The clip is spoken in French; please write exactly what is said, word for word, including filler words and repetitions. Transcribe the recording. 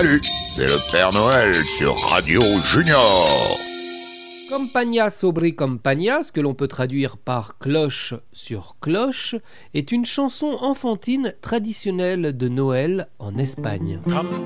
Salut, c'est le Père Noël sur Radio Junior. Campagna sobre Campagna, ce que l'on peut traduire par cloche sur cloche, est une chanson enfantine traditionnelle de Noël en Espagne.